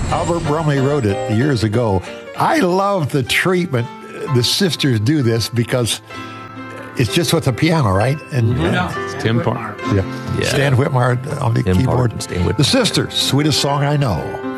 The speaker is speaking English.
Albert Brumley wrote it years ago. I love the treatment the sisters do this because it's just with the piano, right? And It's Tim Parton. yeah. Stan Whitmire on the Tim keyboard. Parton, Stan Whitmire. The Sisters, sweetest song I know.